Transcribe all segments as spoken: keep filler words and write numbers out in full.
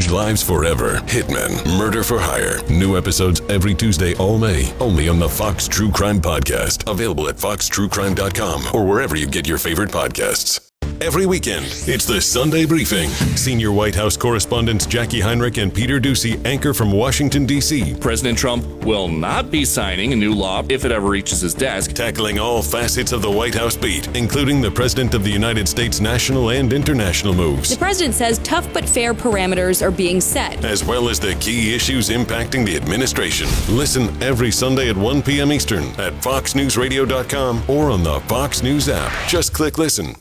Change lives forever. Hitman, Murder for Hire. New episodes every Tuesday all May. Only on the Fox True Crime Podcast. Available at fox true crime dot com or wherever you get your favorite podcasts. Every weekend, it's the Sunday Briefing. Senior White House correspondents Jackie Heinrich and Peter Doocy anchor from Washington, D C President Trump will not be signing a new law if it ever reaches his desk. Tackling all facets of the White House beat, including the President of the United States national and international moves. The president says tough but fair parameters are being set, as well as the key issues impacting the administration. Listen every Sunday at one p.m. Eastern at fox news radio dot com or on the Fox News app. Just click listen.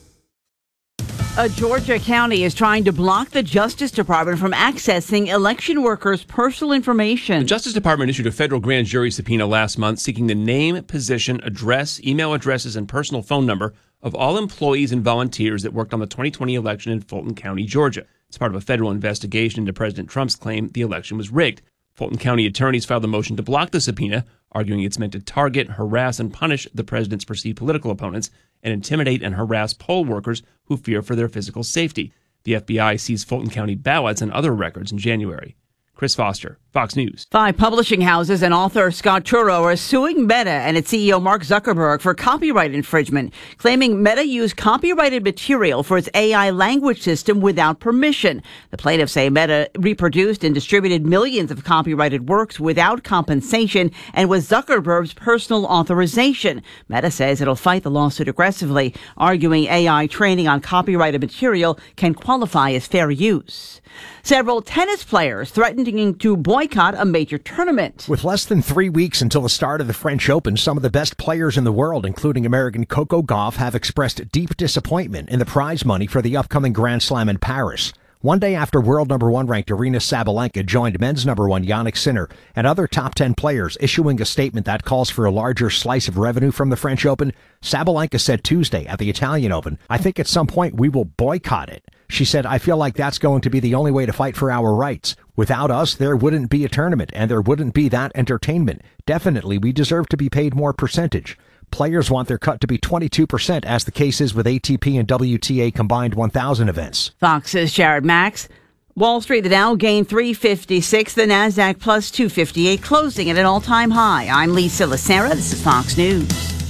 A Georgia county is trying to block the Justice Department from accessing election workers' personal information. The Justice Department issued a federal grand jury subpoena last month seeking the name, position, address, email addresses, and personal phone number of all employees and volunteers that worked on the twenty twenty election in Fulton County, Georgia. It's part of a federal investigation into President Trump's claim the election was rigged. Fulton County attorneys filed a motion to block the subpoena, arguing it's meant to target, harass, and punish the president's perceived political opponents and intimidate and harass poll workers who fear for their physical safety. The F B I seized Fulton County ballots and other records in January. Chris Foster, Fox News. Five publishing houses and author Scott Turow are suing Meta and its C E O Mark Zuckerberg for copyright infringement, claiming Meta used copyrighted material for its A I language system without permission. The plaintiffs say Meta reproduced and distributed millions of copyrighted works without compensation and with Zuckerberg's personal authorization. Meta says it'll fight the lawsuit aggressively, arguing A I training on copyrighted material can qualify as fair use. Several tennis players threatening to boycott a major tournament. With less than three weeks until the start of the French Open, some of the best players in the world, including American Coco Gauff, have expressed deep disappointment in the prize money for the upcoming Grand Slam in Paris. One day after world number one ranked Aryna Sabalenka joined men's number one Jannik Sinner and other top ten players issuing a statement that calls for a larger slice of revenue from the French Open, Sabalenka said Tuesday at the Italian Open, "I think at some point we will boycott it." She said, "I feel like that's going to be the only way to fight for our rights. Without us, there wouldn't be a tournament and there wouldn't be that entertainment. Definitely, we deserve to be paid more percentage." Players want their cut to be twenty-two percent, as the case is with A T P and W T A combined one thousand events. Fox's Jared Max. Wall Street, the Dow gained three fifty-six, the Nasdaq plus two fifty-eight, closing at an all-time high. I'm Lisa Lacera. This is Fox News.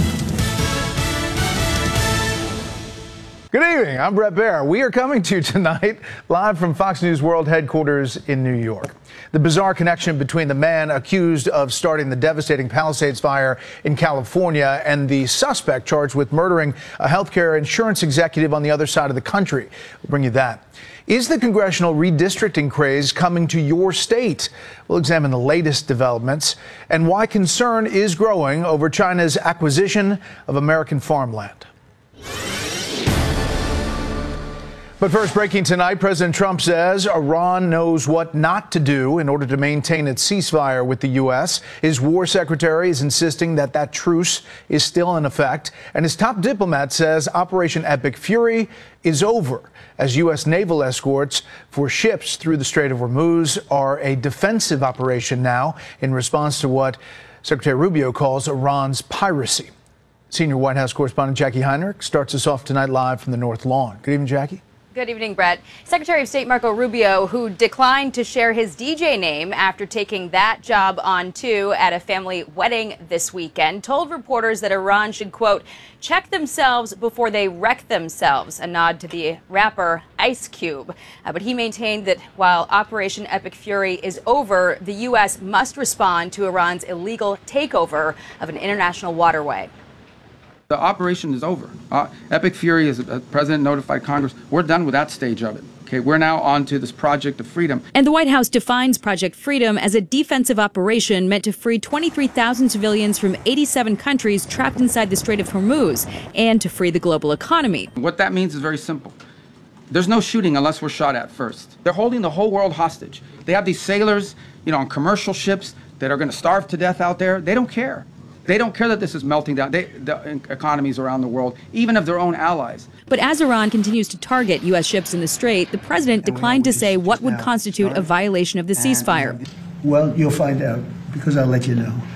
Good evening. I'm Brett Baer. We are coming to you tonight live from Fox News World headquarters in New York. The bizarre connection between the man accused of starting the devastating Palisades fire in California and the suspect charged with murdering a healthcare insurance executive on the other side of the country. We'll bring you that. Is the congressional redistricting craze coming to your state? We'll examine the latest developments and why concern is growing over China's acquisition of American farmland. But first, breaking tonight, President Trump says Iran knows what not to do in order to maintain its ceasefire with the U S. His war secretary is insisting that that truce is still in effect. And his top diplomat says Operation Epic Fury is over, as U S naval escorts for ships through the Strait of Hormuz are a defensive operation now in response to what Secretary Rubio calls Iran's piracy. Senior White House correspondent Jackie Heinrich starts us off tonight live from the North Lawn. Good evening, Jackie. Good evening, Brett. Secretary of State Marco Rubio, who declined to share his D J name after taking that job on too at a family wedding this weekend, told reporters that Iran should, quote, check themselves before they wreck themselves, a nod to the rapper Ice Cube. Uh, but he maintained that while Operation Epic Fury is over, the U S must respond to Iran's illegal takeover of an international waterway. The operation is over. Uh, Epic Fury, as the president notified Congress, we're done with that stage of it. Okay, we're now on to this Project of Freedom. And the White House defines Project Freedom as a defensive operation meant to free twenty-three thousand civilians from eighty-seven countries trapped inside the Strait of Hormuz and to free the global economy. What that means is very simple. There's no shooting unless we're shot at first. They're holding the whole world hostage. They have these sailors, you know, on commercial ships that are going to starve to death out there. They don't care. They don't care that this is melting down they, the economies around the world, even of their own allies. But as Iran continues to target U S ships in the Strait, the president declined to say what would constitute a violation of the ceasefire. Well, you'll find out, because I'll let you know.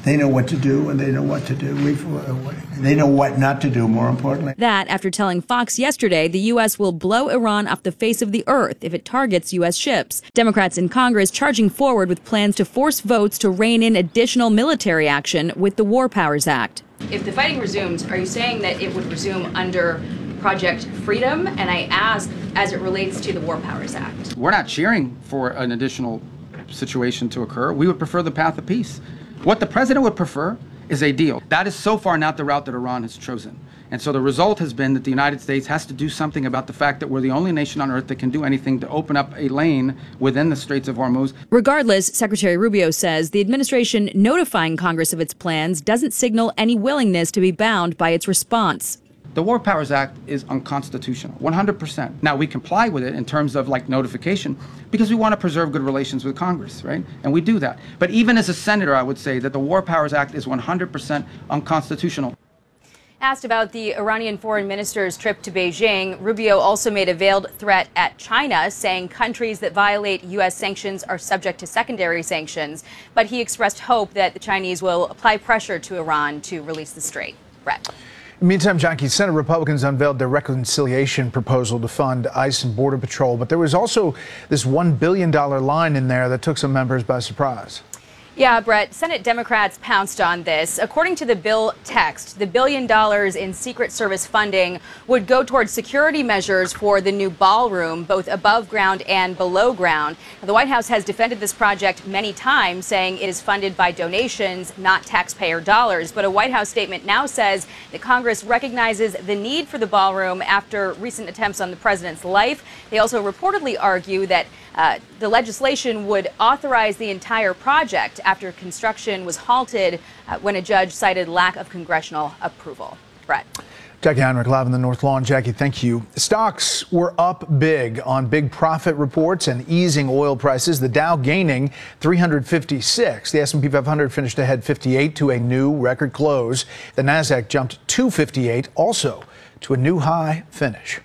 They know what to do, and they know what to do. We've, they know what not to do, more importantly. That after telling Fox yesterday the U S will blow Iran off the face of the earth if it targets U S ships. Democrats in Congress charging forward with plans to force votes to rein in additional military action with the War Powers Act. If the fighting resumes, are you saying that it would resume under Project Freedom? And I ask, as it relates to the War Powers Act. We're not cheering for an additional situation to occur. We would prefer the path of peace. What the president would prefer is a deal. That is so far not the route that Iran has chosen. And so the result has been that the United States has to do something about the fact that we're the only nation on earth that can do anything to open up a lane within the Straits of Hormuz. Regardless, Secretary Rubio says the administration notifying Congress of its plans doesn't signal any willingness to be bound by its response. The War Powers Act is unconstitutional, one hundred percent. Now, we comply with it in terms of like notification because we want to preserve good relations with Congress, right? And we do that. But even as a senator, I would say that the War Powers Act is one hundred percent unconstitutional. Asked about the Iranian foreign minister's trip to Beijing, Rubio also made a veiled threat at China, saying countries that violate U S sanctions are subject to secondary sanctions. But he expressed hope that the Chinese will apply pressure to Iran to release the strait. Brett. Meantime, Jackie, Senate Republicans unveiled their reconciliation proposal to fund ICE and Border Patrol, but there was also this one billion dollars line in there that took some members by surprise. Yeah, Brett, Senate Democrats pounced on this. According to the bill text, the billion dollars in Secret Service funding would go towards security measures for the new ballroom, both above ground and below ground. Now, the White House has defended this project many times, saying it is funded by donations, not taxpayer dollars. But a White House statement now says that Congress recognizes the need for the ballroom after recent attempts on the president's life. They also reportedly argue that uh, the legislation would authorize the entire project after construction was halted uh, when a judge cited lack of congressional approval. Brett. Jackie Heinrich live in the North Lawn. Jackie, thank you. Stocks were up big on big profit reports and easing oil prices. The Dow gaining three hundred fifty-six. The S and P five hundred finished ahead fifty-eight to a new record close. The Nasdaq jumped two fifty-eight, also to a new high finish.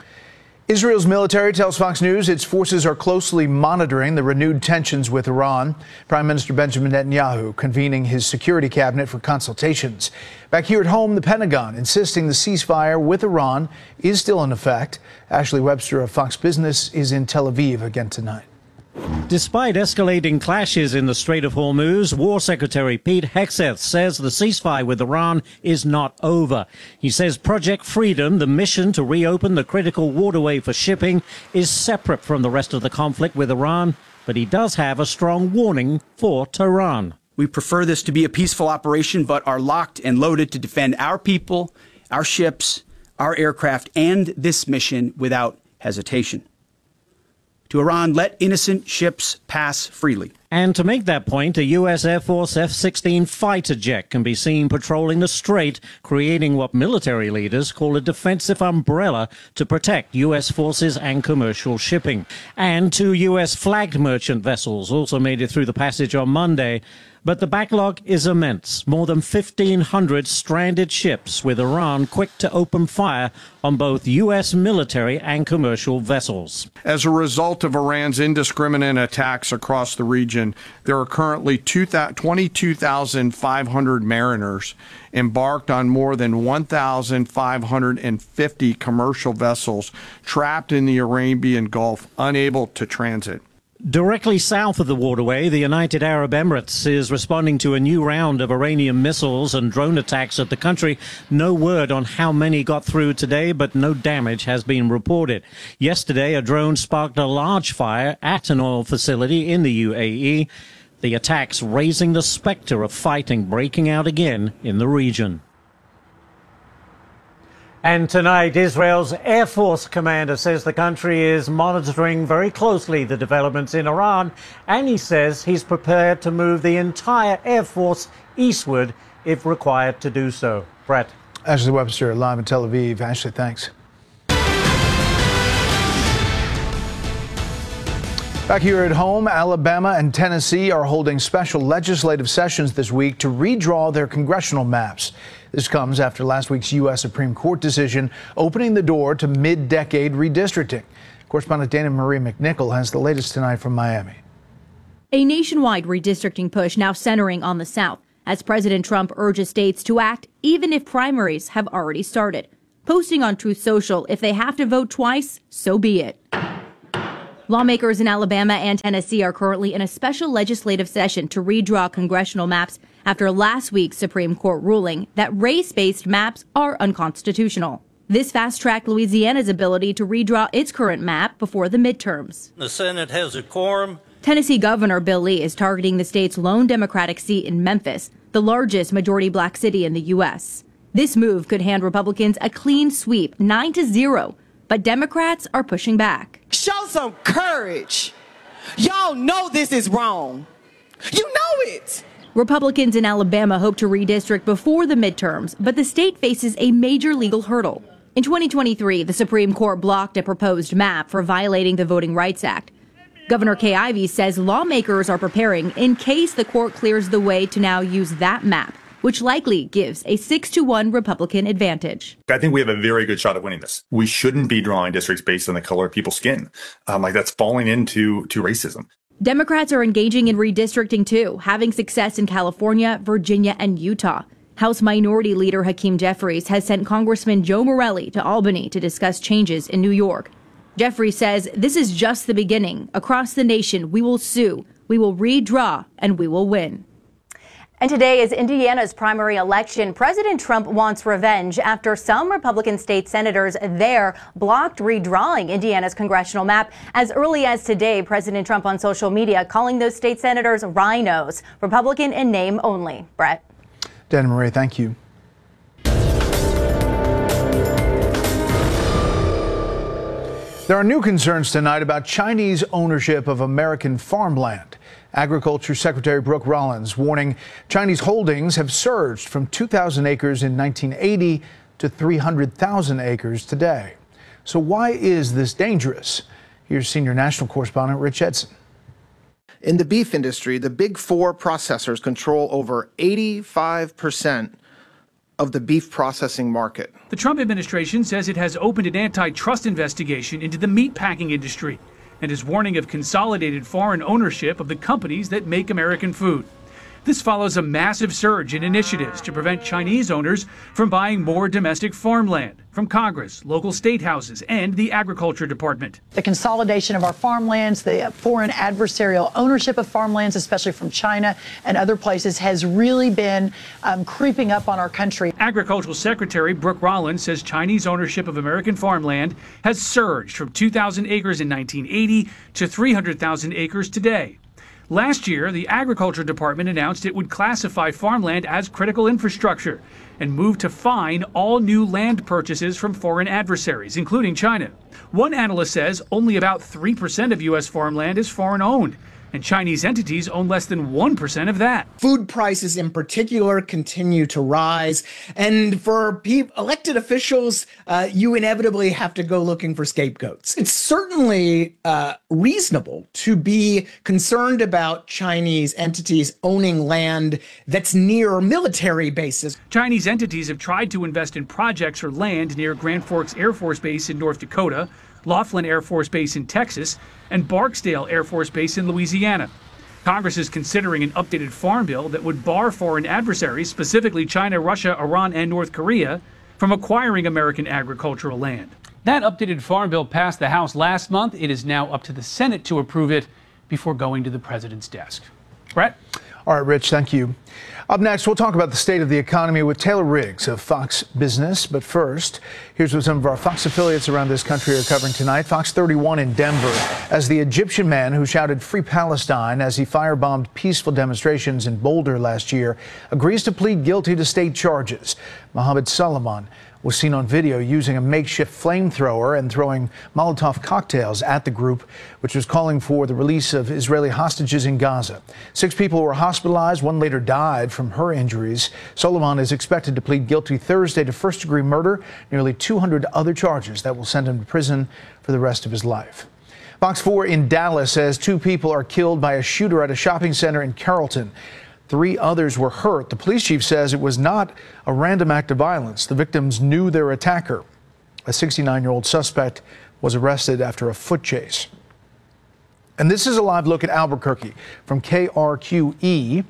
Israel's military tells Fox News its forces are closely monitoring the renewed tensions with Iran. Prime Minister Benjamin Netanyahu convening his security cabinet for consultations. Back here at home, the Pentagon insisting the ceasefire with Iran is still in effect. Ashley Webster of Fox Business is in Tel Aviv again tonight. Despite escalating clashes in the Strait of Hormuz, War Secretary Pete Hegseth says the ceasefire with Iran is not over. He says Project Freedom, the mission to reopen the critical waterway for shipping, is separate from the rest of the conflict with Iran, but he does have a strong warning for Tehran. We prefer this to be a peaceful operation, but are locked and loaded to defend our people, our ships, our aircraft, and this mission without hesitation. To Iran, let innocent ships pass freely. And to make that point, a U S Air Force F sixteen fighter jet can be seen patrolling the strait, creating what military leaders call a defensive umbrella to protect U S forces and commercial shipping. And two U S flagged merchant vessels also made it through the passage on Monday. But the backlog is immense. More than fifteen hundred stranded ships, with Iran quick to open fire on both U S military and commercial vessels. As a result of Iran's indiscriminate attacks across the region, there are currently twenty-two thousand five hundred mariners embarked on more than one thousand five hundred fifty commercial vessels trapped in the Arabian Gulf, unable to transit. Directly south of the waterway, the United Arab Emirates is responding to a new round of Iranian missiles and drone attacks at the country. No word on how many got through today, but no damage has been reported. Yesterday, a drone sparked a large fire at an oil facility in the U A E. The attacks raising the specter of fighting breaking out again in the region. And tonight, Israel's Air Force commander says the country is monitoring very closely the developments in Iran, and he says he's prepared to move the entire Air Force eastward if required to do so. Brett. Ashley Webster, live in Tel Aviv. Ashley, thanks. Back here at home, Alabama and Tennessee are holding special legislative sessions this week to redraw their congressional maps. This comes after last week's U S Supreme Court decision opening the door to mid-decade redistricting. Correspondent Dana Marie McNichol has the latest tonight from Miami. A nationwide redistricting push now centering on the South. as President Trump urges states to act even if primaries have already started. Posting on Truth Social, if they have to vote twice, so be it. Lawmakers in Alabama and Tennessee are currently in a special legislative session to redraw congressional maps after last week's Supreme Court ruling that race-based maps are unconstitutional. This fast-tracked Louisiana's ability to redraw its current map before the midterms. The Senate has a quorum. Tennessee Governor Bill Lee is targeting the state's lone Democratic seat in Memphis, the largest majority black city in the U S. This move could hand Republicans a clean sweep, nine to zero, but Democrats are pushing back. Show some courage. Y'all know this is wrong. You know it. Republicans in Alabama hope to redistrict before the midterms, but the state faces a major legal hurdle. In twenty twenty-three, the Supreme Court blocked a proposed map for violating the Voting Rights Act. Governor Kay Ivey says lawmakers are preparing in case the court clears the way to now use that map, which likely gives a six to one Republican advantage. I think we have a very good shot at winning this. We shouldn't be drawing districts based on the color of people's skin. Um, like that's falling into to racism. Democrats are engaging in redistricting too, having success in California, Virginia, and Utah. House Minority Leader Hakeem Jeffries has sent Congressman Joe Morelli to Albany to discuss changes in New York. Jeffries says this is just the beginning. Across the nation, we will sue, we will redraw, and we will win. And today is Indiana's primary election. President Trump wants revenge after some Republican state senators there blocked redrawing Indiana's congressional map. As early as today, President Trump on social media calling those state senators rhinos, Republican in name only. Brett. Dana Marie, thank you. There are new concerns tonight about Chinese ownership of American farmland. Agriculture Secretary Brooke Rollins warning Chinese holdings have surged from two thousand acres in nineteen eighty to three hundred thousand acres today. So why is this dangerous? Here's senior national correspondent Rich Edson. In the beef industry, the big four processors control over eighty-five percent of the beef processing market. The Trump administration says it has opened an antitrust investigation into the meatpacking industry and is warning of consolidated foreign ownership of the companies that make American food. This follows a massive surge in initiatives to prevent Chinese owners from buying more domestic farmland from Congress, local state houses, and the Agriculture Department. The consolidation of our farmlands, the foreign adversarial ownership of farmlands, especially from China and other places, has really been um, creeping up on our country. Agricultural Secretary Brooke Rollins says Chinese ownership of American farmland has surged from two thousand acres in nineteen eighty to three hundred thousand acres today. Last year, the Agriculture Department announced it would classify farmland as critical infrastructure and move to fine all new land purchases from foreign adversaries, including China. One analyst says only about three percent of U S farmland is foreign-owned, and Chinese entities own less than one percent of that. Food prices in particular continue to rise, and for pe- elected officials, uh, you inevitably have to go looking for scapegoats. It's certainly uh, reasonable to be concerned about Chinese entities owning land that's near military bases. Chinese entities have tried to invest in projects or land near Grand Forks Air Force Base in North Dakota, Laughlin Air Force Base in Texas, and Barksdale Air Force Base in Louisiana. Congress is considering an updated farm bill that would bar foreign adversaries, specifically China, Russia, Iran, and North Korea, from acquiring American agricultural land. That updated farm bill passed the House last month. It is now up to the Senate to approve it before going to the president's desk. Brett? All right, Rich, thank you. Up next, we'll talk about the state of the economy with Taylor Riggs of Fox Business. But first, here's what some of our Fox affiliates around this country are covering tonight. Fox thirty-one in Denver, as the Egyptian man who shouted "Free Palestine" as he firebombed peaceful demonstrations in Boulder last year agrees to plead guilty to state charges. Mohammed Salman was seen on video using a makeshift flamethrower and throwing Molotov cocktails at the group, which was calling for the release of Israeli hostages in Gaza. Six people were hospitalized. One later died from her injuries. Solomon is expected to plead guilty Thursday to first-degree murder, nearly two hundred other charges that will send him to prison for the rest of his life. Fox four in Dallas says two people are killed by a shooter at a shopping center in Carrollton. Three others were hurt. The police chief says it was not a random act of violence. The victims knew their attacker. A sixty-nine-year-old suspect was arrested after a foot chase. And this is a live look at Albuquerque from K R Q E,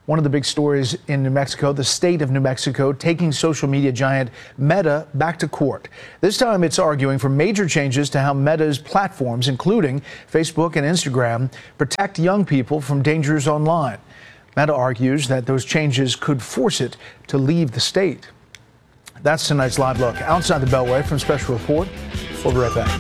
One of the big stories in New Mexico, the state of New Mexico taking social media giant Meta back to court. This time it's arguing for major changes to how Meta's platforms, including Facebook and Instagram, protect young people from dangers online. Meta argues that those changes could force it to leave the state. That's tonight's live look outside the Beltway from Special Report. We'll be right back.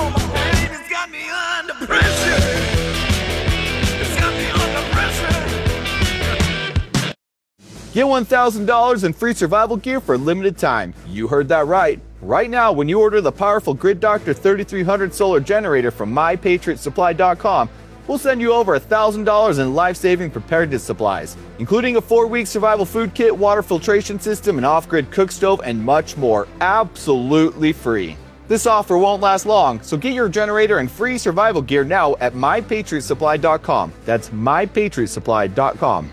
Get one thousand dollars in free survival gear for a limited time. You heard that right. Right now, when you order the powerful Grid Doctor thirty-three hundred solar generator from my patriot supply dot com, we'll send you over one thousand dollars in life-saving preparedness supplies, including a four-week survival food kit, water filtration system, an off-grid cook stove, and much more, absolutely free. This offer won't last long, so get your generator and free survival gear now at my patriot supply dot com. That's my patriot supply dot com.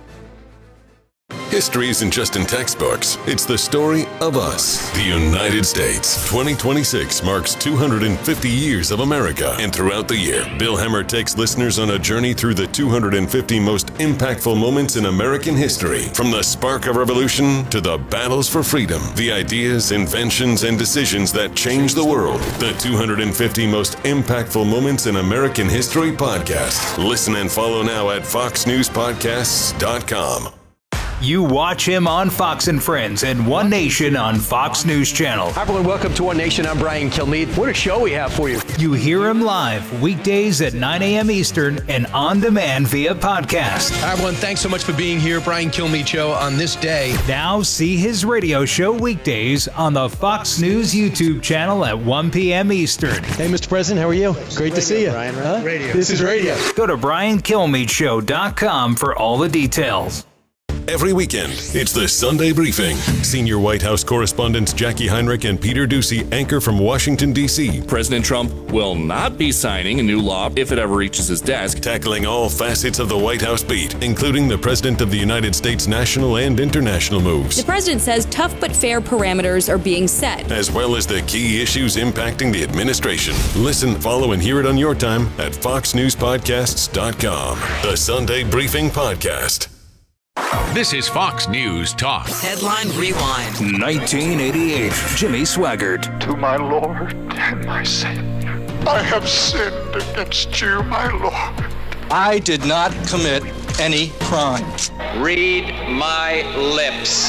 History isn't just in textbooks. It's the story of us, the United States. twenty twenty-six marks two hundred fifty years of America. And throughout the year, Bill Hemmer takes listeners on a journey through the two hundred fifty most impactful moments in American history. From the spark of revolution to the battles for freedom, the ideas, inventions, and decisions that changed the world. The two hundred fifty most impactful moments in American history podcast. Listen and follow now at fox news podcasts dot com. You watch him on Fox and Friends and One Nation on Fox News Channel. Hi, everyone. Welcome to One Nation. I'm Brian Kilmeade. What a show we have for you. You hear him live weekdays at nine a.m. Eastern and on demand via podcast. Hi, everyone. Thanks so much for being here. Brian Kilmeade Show on this day. Now see his radio show weekdays on the Fox News YouTube channel at one p.m. Eastern. Hey, Mister President. How are you? Great to see you. Brian, right? Huh? Radio. This is radio. Go to brian kilmeade show dot com for all the details. Every weekend, it's the Sunday Briefing. Senior White House correspondents Jackie Heinrich and Peter Doocy anchor from Washington, D C President Trump will not be signing a new law if it ever reaches his desk. Tackling all facets of the White House beat, including the President of the United States' national and international moves. The president says tough but fair parameters are being set, as well as the key issues impacting the administration. Listen, follow, and hear it on your time at fox news podcasts dot com. The Sunday Briefing Podcast. This is Fox News Talk. Headline Rewind. nineteen eighty-eight. Jimmy Swaggart. To my Lord and my Savior, I have sinned against you, my Lord. I did not commit any crime. Read my lips.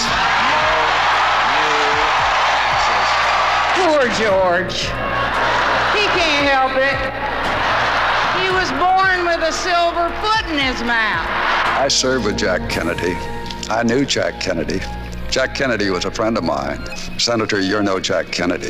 No new taxes. Poor George. He can't help it. He was born with a silver foot in his mouth. I served with Jack Kennedy. I knew Jack Kennedy. Jack Kennedy was a friend of mine. Senator, you're no Jack Kennedy.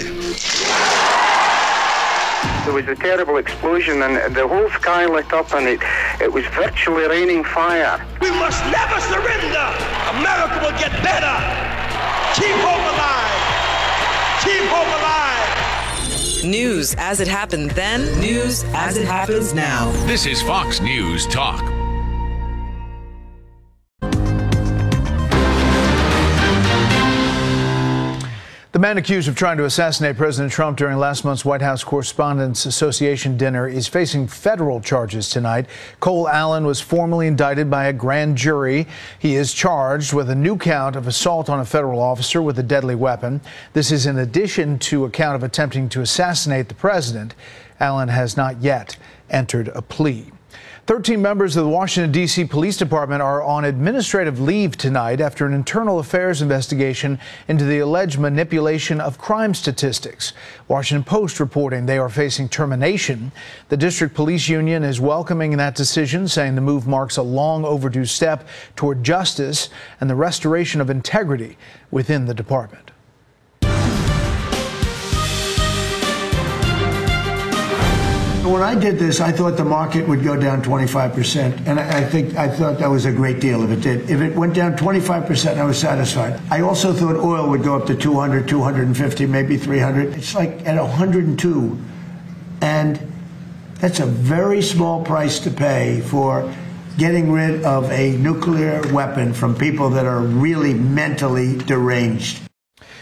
There was a terrible explosion and the whole sky lit up and it, it was virtually raining fire. We must never surrender. America will get better. Keep hope alive. Keep hope alive. News as it happened then, news as it happens now. This is Fox News Talk. The man accused of trying to assassinate President Trump during last month's White House Correspondents Association dinner is facing federal charges tonight. Cole Allen was formally indicted by a grand jury. He is charged with a new count of assault on a federal officer with a deadly weapon. This is in addition to a count of attempting to assassinate the president. Allen has not yet entered a plea. thirteen members of the Washington, D C Police Department are on administrative leave tonight after an internal affairs investigation into the alleged manipulation of crime statistics. Washington Post reporting they are facing termination. The District Police Union is welcoming that decision, saying the move marks a long overdue step toward justice and the restoration of integrity within the department. When I did this, I thought the market would go down twenty-five percent, and I think I thought that was a great deal if it did. If it went down twenty-five percent, I was satisfied. I also thought oil would go up to two hundred, two hundred fifty, maybe three hundred. It's like at one hundred two, and that's a very small price to pay for getting rid of a nuclear weapon from people that are really mentally deranged.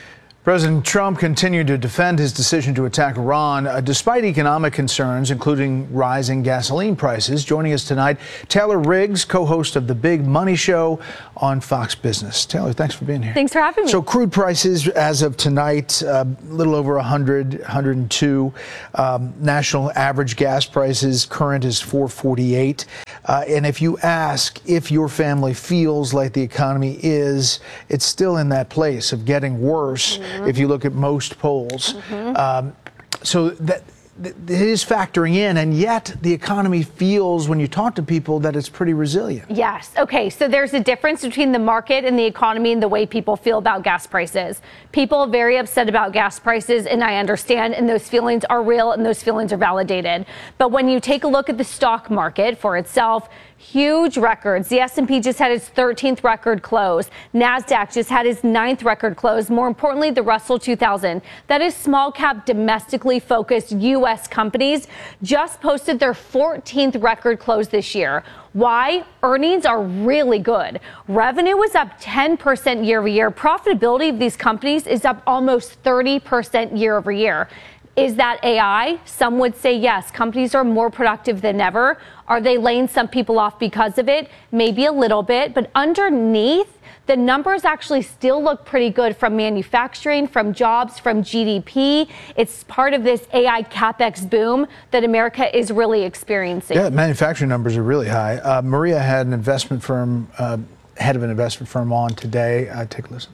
President Trump continued to defend his decision to attack Iran uh, despite economic concerns, including rising gasoline prices. Joining us tonight, Taylor Riggs, co-host of The Big Money Show on Fox Business. Taylor, thanks for being here. Thanks for having me. So crude prices as of tonight, a uh, little over one hundred, one hundred two. Um, national average gas prices current is four forty-eight. Uh, and if you ask if your family feels like the economy is, it's still in that place of getting worse. Mm-hmm. If you look at most polls. Mm-hmm. Um, so that, that it is factoring in, and yet the economy feels, when you talk to people, that it's pretty resilient. Yes. Okay. So there's a difference between the market and the economy and the way people feel about gas prices. People are very upset about gas prices, and I understand, and those feelings are real and those feelings are validated. But when you take a look at the stock market for itself, huge records. The S and P just had its thirteenth record close. NASDAQ just had its ninth record close. More importantly, the Russell two thousand, that is small cap, domestically focused U S companies, just posted their fourteenth record close this year. Why? Earnings are really good. Revenue is up ten percent year over year. Profitability of these companies is up almost thirty percent year over year. Is that A I? Some would say yes. Companies are more productive than ever. Are they laying some people off because of it? Maybe a little bit, but underneath, the numbers actually still look pretty good from manufacturing, from jobs, from G D P. It's part of this A I CapEx boom that America is really experiencing. Yeah, manufacturing numbers are really high. Uh, Maria had an investment firm, uh, head of an investment firm on today. Uh, take a listen.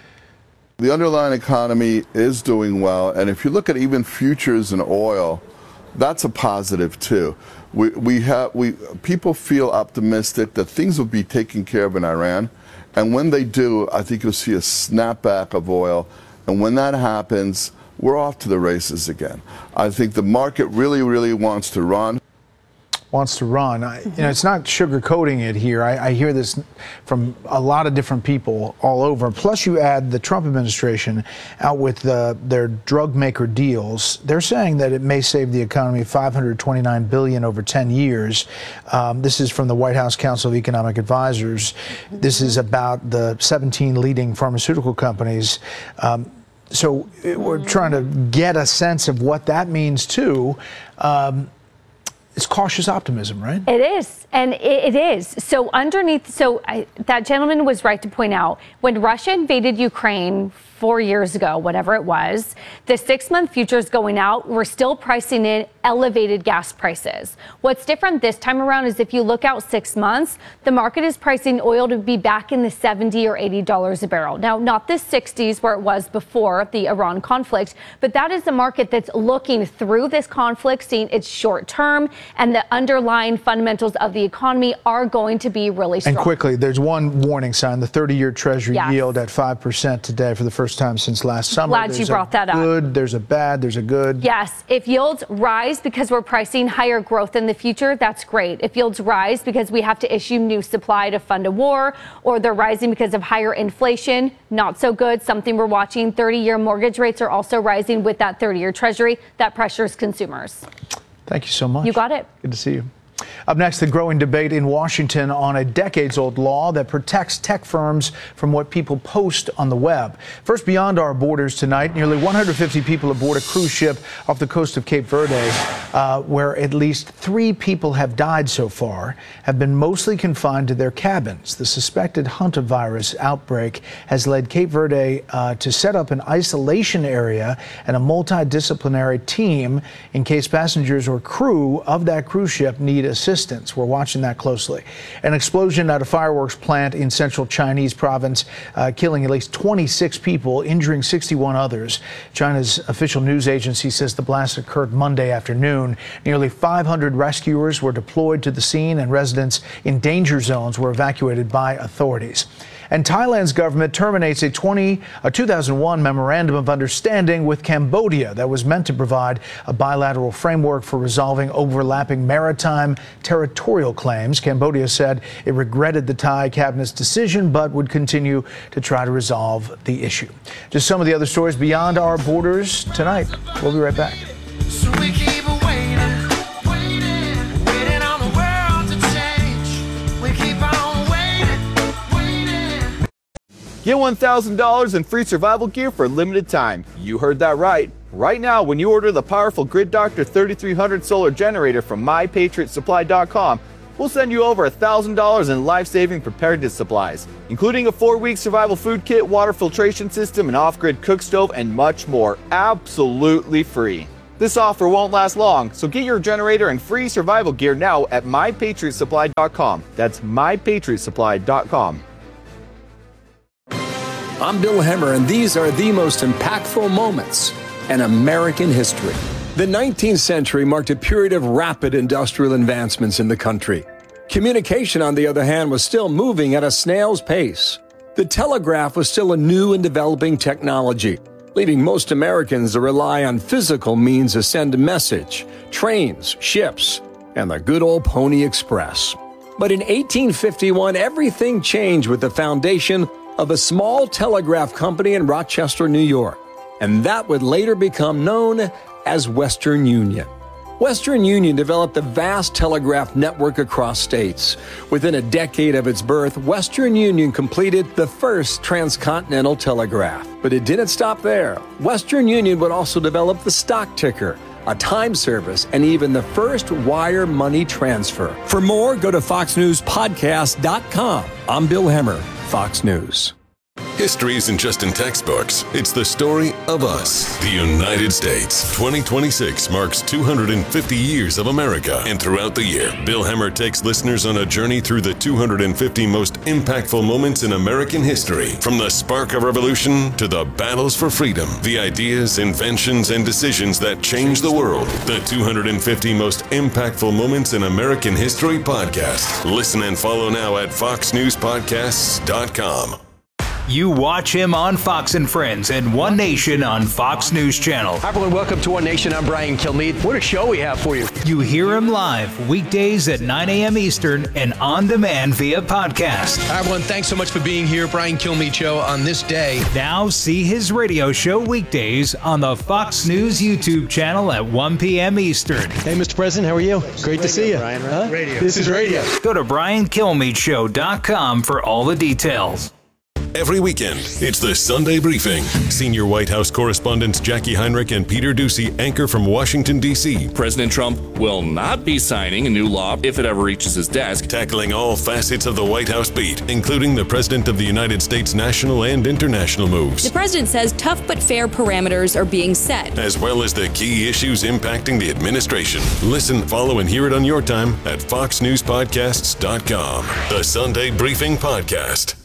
The underlying economy is doing well, and if you look at even futures in oil, that's a positive too. We we have we people feel optimistic that things will be taken care of in Iran, and when they do, I think you'll see a snapback of oil, and when that happens, we're off to the races again. I think the market really, really wants to run. Wants to run. I, you know, it's not sugarcoating it here. I, I hear this from a lot of different people all over. Plus, you add the Trump administration out with the, their drug maker deals. They're saying that it may save the economy five hundred twenty-nine billion dollars over ten years. Um, this is from the White House Council of Economic Advisors. This is about the seventeen leading pharmaceutical companies. Um, so we're trying to get a sense of what that means too. Um, It's cautious optimism, right? It is, and it, it is. So underneath, so I, that gentleman was right to point out, when Russia invaded Ukraine four years ago, whatever it was, the six-month futures going out, we're still pricing in elevated gas prices. What's different this time around is if you look out six months, the market is pricing oil to be back in the seventy or eighty dollars a barrel. Now, not the sixties where it was before the Iran conflict, but that is the market that's looking through this conflict, seeing it's short term, and the underlying fundamentals of the economy are going to be really strong. And quickly, there's one warning sign, the thirty-year Treasury yes. yield at five percent today for the first time since last summer. Glad there's you brought that up. Good, there's a bad, there's a good. Yes, if yields rise because we're pricing higher growth in the future, that's great. If yields rise because we have to issue new supply to fund a war, or they're rising because of higher inflation, not so good. Something we're watching. thirty-year mortgage rates are also rising with that thirty-year Treasury. That pressures consumers. Thank you so much. You got it. Good to see you. Up next, the growing debate in Washington on a decades-old law that protects tech firms from what people post on the web. First, beyond our borders tonight, nearly one hundred fifty people aboard a cruise ship off the coast of Cape Verde, uh, where at least three people have died so far, have been mostly confined to their cabins. The suspected hantavirus outbreak has led Cape Verde uh, to set up an isolation area and a multidisciplinary team in case passengers or crew of that cruise ship need assistance. We're watching that closely. An explosion at a fireworks plant in central Chinese province, uh, killing at least twenty-six people, injuring sixty-one others. China's official news agency says the blast occurred Monday afternoon. Nearly five hundred rescuers were deployed to the scene, and residents in danger zones were evacuated by authorities. And Thailand's government terminates a, twenty, a two thousand one memorandum of understanding with Cambodia that was meant to provide a bilateral framework for resolving overlapping maritime territorial claims. Cambodia said it regretted the Thai cabinet's decision, but would continue to try to resolve the issue. Just some of the other stories beyond our borders tonight. We'll be right back. So we keep waiting, waiting, waiting on the world to change. We keep on waiting, waiting. Get one thousand dollars in free survival gear for a limited time. You heard that right. Right now, when you order the powerful Grid Doctor thirty-three hundred solar generator from my patriot supply dot com, we'll send you over one thousand dollars in life-saving preparedness supplies, including a four-week survival food kit, water filtration system, an off-grid cook stove, and much more, absolutely free. This offer won't last long, so get your generator and free survival gear now at my patriot supply dot com. That's my patriot supply dot com. I'm Bill Hemmer, and these are the most impactful moments in American history. The nineteenth century marked a period of rapid industrial advancements in the country. Communication, on the other hand, was still moving at a snail's pace. The telegraph was still a new and developing technology, leaving most Americans to rely on physical means to send a message, trains, ships, and the good old Pony Express. But in eighteen fifty-one, everything changed with the foundation of a small telegraph company in Rochester, New York, and that would later become known as Western Union. Western Union developed a vast telegraph network across states. Within a decade of its birth, Western Union completed the first transcontinental telegraph. But it didn't stop there. Western Union would also develop the stock ticker, a time service, and even the first wire money transfer. For more, go to fox news podcast dot com. I'm Bill Hemmer, Fox News. History isn't just in textbooks. It's the story of us, the United States. twenty twenty-six marks two hundred fifty years of America. And throughout the year, Bill Hemmer takes listeners on a journey through the two hundred fifty most impactful moments in American history. From the spark of revolution to the battles for freedom, the ideas, inventions, and decisions that changed the world. The two hundred fifty most impactful moments in American history podcast. Listen and follow now at fox news podcasts dot com. You watch him on Fox and Friends and One Nation on Fox News Channel. Hi, everyone. Welcome to One Nation. I'm Brian Kilmeade. What a show we have for you. You hear him live weekdays at nine a.m. Eastern and on demand via podcast. Hi, everyone. Thanks so much for being here. Brian Kilmeade Show on this day. Now see his radio show weekdays on the Fox News YouTube channel at one p.m. Eastern. Hey, Mister President. How are you? Great to see you. Brian, right? Huh? Radio. This is radio. Go to brian kilmeade show dot com for all the details. Every weekend, it's the Sunday Briefing. Senior White House correspondents Jackie Heinrich and Peter Doocy anchor from Washington, D C President Trump will not be signing a new law if it ever reaches his desk. Tackling all facets of the White House beat, including the President of the United States' national and international moves. The president says tough but fair parameters are being set, as well as the key issues impacting the administration. Listen, follow, and hear it on your time at fox news podcasts dot com. The Sunday Briefing Podcast.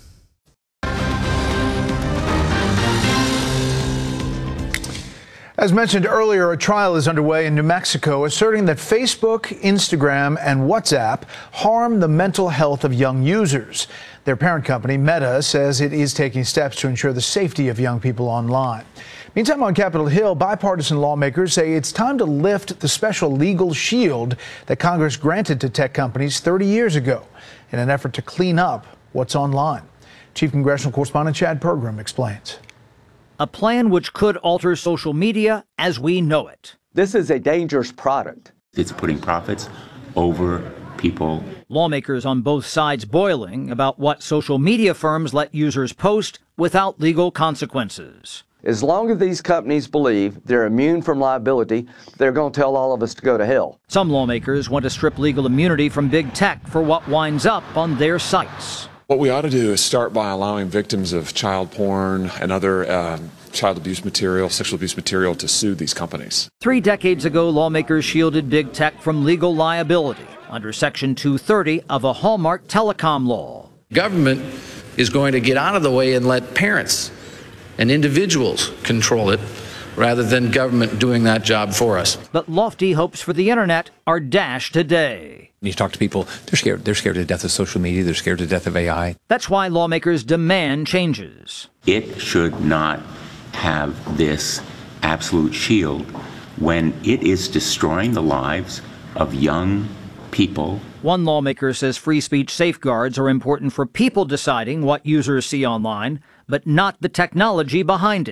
As mentioned earlier, a trial is underway in New Mexico asserting that Facebook, Instagram, and WhatsApp harm the mental health of young users. Their parent company, Meta, says it is taking steps to ensure the safety of young people online. Meantime, on Capitol Hill, bipartisan lawmakers say it's time to lift the special legal shield that Congress granted to tech companies thirty years ago in an effort to clean up what's online. Chief Congressional Correspondent Chad Pergram explains. A plan which could alter social media as we know it. This is a dangerous product. It's putting profits over people. Lawmakers on both sides boiling about what social media firms let users post without legal consequences. As long as these companies believe they're immune from liability, they're going to tell all of us to go to hell. Some lawmakers want to strip legal immunity from big tech for what winds up on their sites. What we ought to do is start by allowing victims of child porn and other um, child abuse material, sexual abuse material, to sue these companies. Three decades ago, lawmakers shielded big tech from legal liability under Section two thirty of a hallmark telecom law. Government is going to get out of the way and let parents and individuals control it rather than government doing that job for us. But lofty hopes for the internet are dashed today. You talk to people, they're scared. They're scared to death of social media. They're scared to death of A I. That's why lawmakers demand changes. It should not have this absolute shield when it is destroying the lives of young people. One lawmaker says free speech safeguards are important for people deciding what users see online, but not the technology behind it.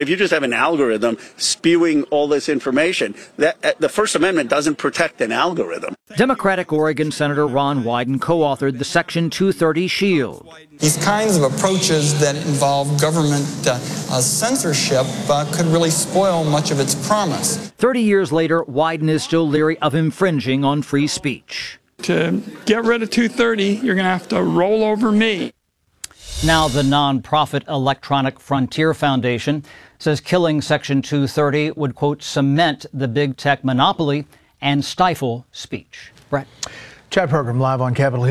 If you just have an algorithm spewing all this information, that the First Amendment doesn't protect an algorithm. Democratic Oregon Senator Ron Wyden co-authored the Section two thirty shield. These kinds of approaches that involve government uh, uh, censorship uh, could really spoil much of its promise. Thirty years later, Wyden is still leery of infringing on free speech. To get rid of two thirty, you're going to have to roll over me. Now, the nonprofit Electronic Frontier Foundation says killing Section two thirty would, quote, cement the big tech monopoly and stifle speech. Brett. Chat program live on Capitol Hill.